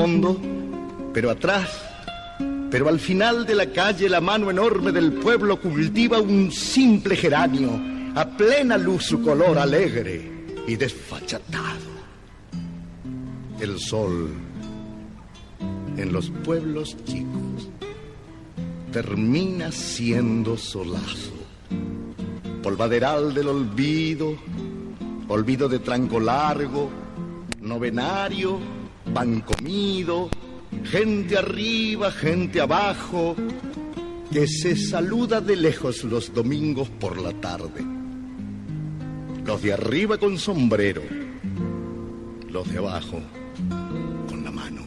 fondo, pero atrás, pero al final de la calle, la mano enorme del pueblo cultiva un simple geranio, a plena luz su color alegre y desfachatado. El sol en los pueblos chicos termina siendo solazo, polvaderal del olvido, olvido de tranco largo, novenario, pan comido, gente arriba, gente abajo, que se saluda de lejos los domingos por la tarde. Los de arriba con sombrero, los de abajo con la mano.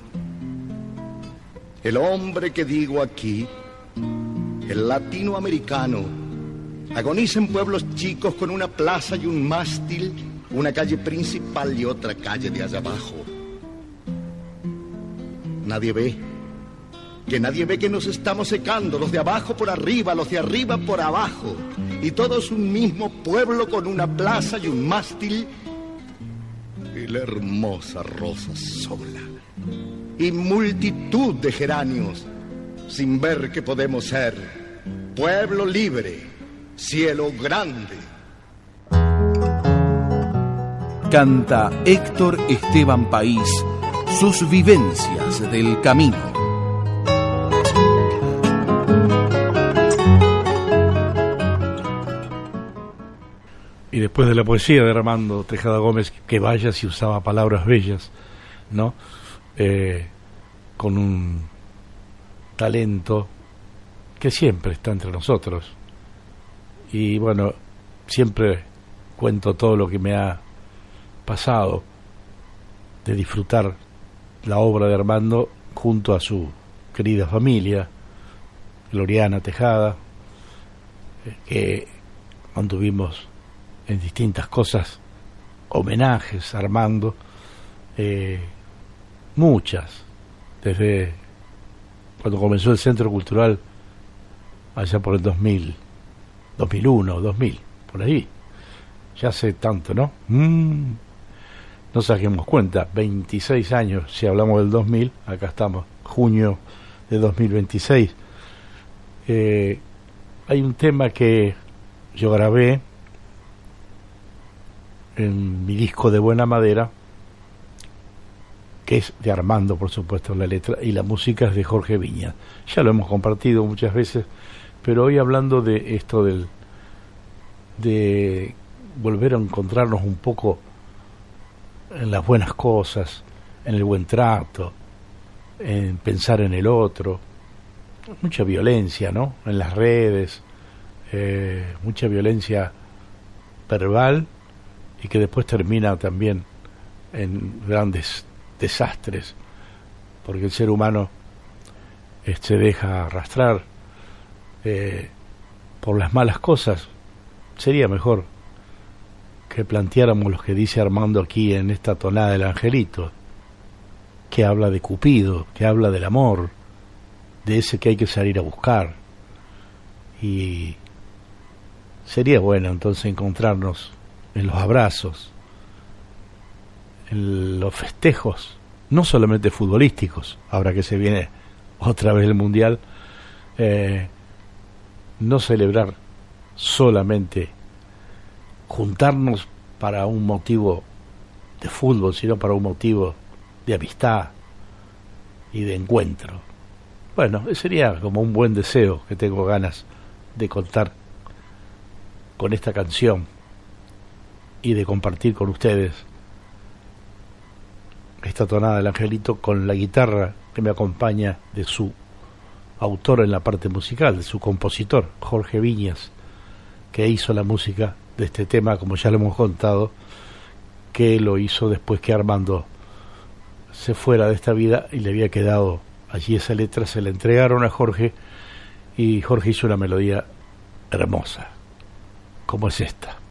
El hombre que digo aquí, el latinoamericano, agoniza en pueblos chicos con una plaza y un mástil, una calle principal y otra calle de allá abajo. Nadie ve que nos estamos secando, los de abajo por arriba, los de arriba por abajo, y todos un mismo pueblo con una plaza y un mástil y la hermosa rosa sola, y multitud de geranios, sin ver que podemos ser pueblo libre, cielo grande. Canta Héctor Esteban País sus vivencias del camino. Y después de la poesía de Armando Tejada Gómez, que vaya si usaba palabras bellas, ¿no? Con un talento que siempre está entre nosotros. Y bueno, siempre cuento todo lo que me ha pasado de disfrutar la obra de Armando junto a su querida familia, Gloriana Tejada, que mantuvimos en distintas cosas homenajes a Armando, muchas, desde cuando comenzó el Centro Cultural allá por el 2000, 2001, 2000, por ahí, ya hace tanto, ¿no? No saquemos cuenta, 26 años, si hablamos del 2000, acá estamos, junio de 2026. Hay un tema que yo grabé en mi disco de Buena Madera, que es de Armando, por supuesto, la letra, y la música es de Jorge Viñas. Ya lo hemos compartido muchas veces, pero hoy hablando de esto de volver a encontrarnos un poco en las buenas cosas, en el buen trato, en pensar en el otro. Mucha violencia, ¿no? En las redes, mucha violencia verbal y que después termina también en grandes desastres, porque el ser humano se deja arrastrar por las malas cosas. Sería mejor que planteáramos lo que dice Armando aquí en esta tonada del Angelito, que habla de Cupido, que habla del amor, de ese que hay que salir a buscar. Y sería bueno entonces encontrarnos en los abrazos, en los festejos, no solamente futbolísticos, ahora que se viene otra vez el Mundial, no celebrar solamente juntarnos para un motivo de fútbol, sino para un motivo de amistad y de encuentro. Bueno, sería como un buen deseo que tengo ganas de contar con esta canción y de compartir con ustedes esta tonada del Angelito con la guitarra que me acompaña de su autor en la parte musical, de su compositor, Jorge Viñas, que hizo la música de este tema, como ya lo hemos contado, que lo hizo después que Armando se fuera de esta vida y le había quedado allí esa letra, se la entregaron a Jorge y Jorge hizo una melodía hermosa, como es esta.